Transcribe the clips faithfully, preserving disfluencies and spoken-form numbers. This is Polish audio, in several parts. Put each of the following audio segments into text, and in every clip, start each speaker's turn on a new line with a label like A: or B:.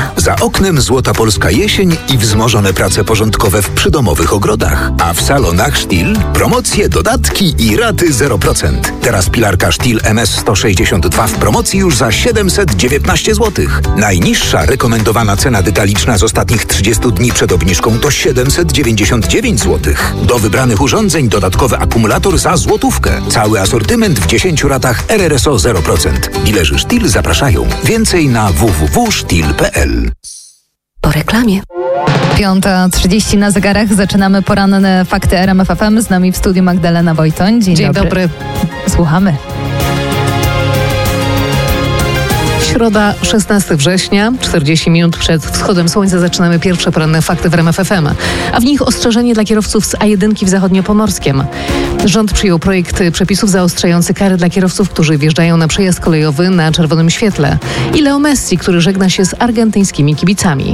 A: lata. Za oknem złota polska jesień i wzmożone prace porządkowe w przydomowych ogrodach. A w salonach Stihl promocje, dodatki i raty zero procent. Teraz pilarka Stihl M S sto sześćdziesiąt dwa w promocji już za siedemset dziewiętnaście złotych. Najniższa rekomendowana cena detaliczna z ostatnich trzydziestu dni przed obniżką to siedemset dziewięćdziesiąt dziewięć złotych. Do wybranych urządzeń dodatkowy akumulator za złotówkę. Cały asortyment w dziesięciu ratach R R S O zero procent. Dilerzy Stihl zapraszają. Więcej na w w w kropka stihl kropka p l.
B: Po reklamie.
C: Piąta trzydzieści na zegarach. Zaczynamy poranne Fakty R M F F M. Z nami w studiu Magdalena Wojtoń. Dzień,
B: Dzień
C: dobry.
B: dobry.
C: Słuchamy.
B: Środa, szesnastego września, czterdzieści minut przed wschodem słońca zaczynamy pierwsze poranne Fakty w R M F F M, a w nich ostrzeżenie dla kierowców z A jeden w Zachodniopomorskiem. Rząd przyjął projekt przepisów zaostrzający kary dla kierowców, którzy wjeżdżają na przejazd kolejowy na czerwonym świetle. I Leo Messi, który żegna się z argentyńskimi kibicami.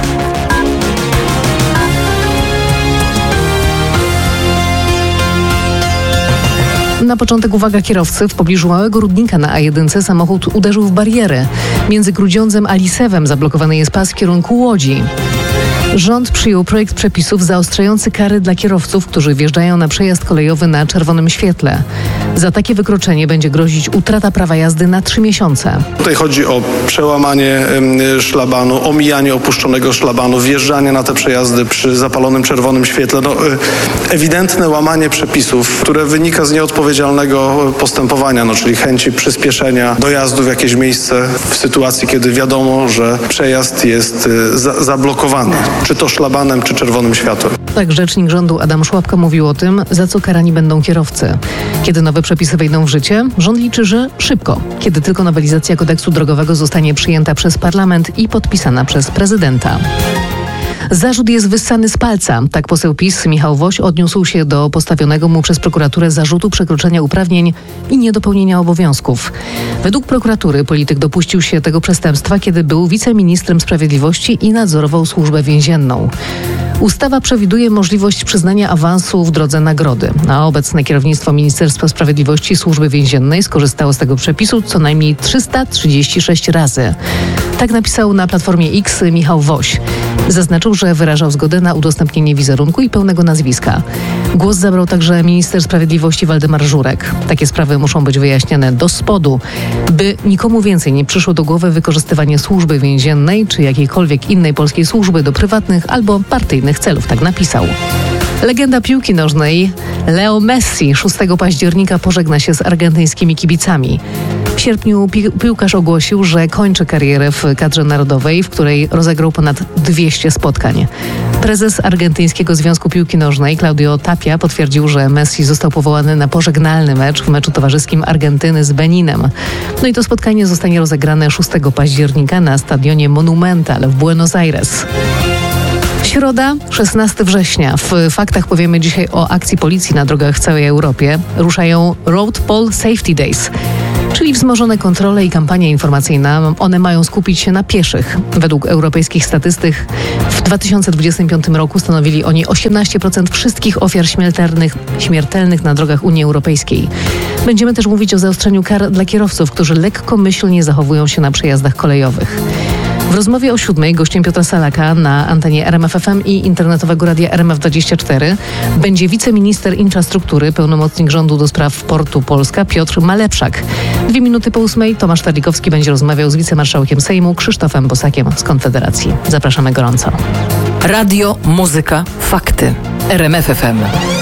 B: Na początek uwaga kierowcy. W pobliżu małego Rudnika na A jeden samochód uderzył w barierę. Między Grudziądzem a Lisewem zablokowany jest pas w kierunku Łodzi. Rząd przyjął projekt przepisów zaostrzający kary dla kierowców, którzy wjeżdżają na przejazd kolejowy na czerwonym świetle. Za takie wykroczenie będzie grozić utrata prawa jazdy na trzy miesiące.
D: Tutaj chodzi o przełamanie szlabanu, omijanie opuszczonego szlabanu, wjeżdżanie na te przejazdy przy zapalonym czerwonym świetle. No, ewidentne łamanie przepisów, które wynika z nieodpowiedzialnego postępowania, no, czyli chęci przyspieszenia dojazdu w jakieś miejsce w sytuacji, kiedy wiadomo, że przejazd jest za- zablokowany. Czy to szlabanem, czy czerwonym światłem.
B: Tak, rzecznik rządu Adam Szłapka mówił o tym, za co karani będą kierowcy. Kiedy nowe przepisy wejdą w życie? Rząd liczy, że szybko. Kiedy tylko nowelizacja kodeksu drogowego zostanie przyjęta przez parlament i podpisana przez prezydenta. Zarzut jest wyssany z palca. Tak poseł PiS Michał Woś odniósł się do postawionego mu przez prokuraturę zarzutu przekroczenia uprawnień i niedopełnienia obowiązków. Według prokuratury polityk dopuścił się tego przestępstwa, kiedy był wiceministrem sprawiedliwości i nadzorował służbę więzienną. Ustawa przewiduje możliwość przyznania awansu w drodze nagrody, a obecne kierownictwo Ministerstwa Sprawiedliwości i Służby Więziennej skorzystało z tego przepisu co najmniej trzysta trzydzieści sześć razy. Tak napisał na Platformie X Michał Woś. Zaznaczył, że wyrażał zgodę na udostępnienie wizerunku i pełnego nazwiska. Głos zabrał także minister sprawiedliwości Waldemar Żurek. Takie sprawy muszą być wyjaśniane do spodu, by nikomu więcej nie przyszło do głowy wykorzystywanie służby więziennej czy jakiejkolwiek innej polskiej służby do prywatnych albo partyjnych celów, tak napisał. Legenda piłki nożnej Leo Messi szóstego października pożegna się z argentyńskimi kibicami. W sierpniu pi- piłkarz ogłosił, że kończy karierę w kadrze narodowej, w której rozegrał ponad dwieście spotkań. Prezes Argentyńskiego Związku Piłki Nożnej Claudio Tapia potwierdził, że Messi został powołany na pożegnalny mecz w meczu towarzyskim Argentyny z Beninem. No i to spotkanie zostanie rozegrane szóstego października na stadionie Monumental w Buenos Aires. Środa, szesnastego września. W faktach powiemy dzisiaj o akcji policji na drogach w całej Europie. Ruszają Road Pole Safety Days, czyli wzmożone kontrole i kampania informacyjna. One mają skupić się na pieszych. Według europejskich statystyk w dwa tysiące dwudziestym piątym roku stanowili oni osiemnaście procent wszystkich ofiar śmiertelnych, śmiertelnych na drogach Unii Europejskiej. Będziemy też mówić o zaostrzeniu kar dla kierowców, którzy lekkomyślnie zachowują się na przejazdach kolejowych. W rozmowie o siódmej gościem Piotra Salaka na antenie R M F F M i internetowego radia R M F dwadzieścia cztery będzie wiceminister infrastruktury, pełnomocnik rządu do spraw Portu Polska Piotr Malepszak. Dwie minuty po ósmej Tomasz Tarlikowski będzie rozmawiał z wicemarszałkiem Sejmu Krzysztofem Bosakiem z Konfederacji. Zapraszamy gorąco.
E: Radio, muzyka, fakty. R M F F M.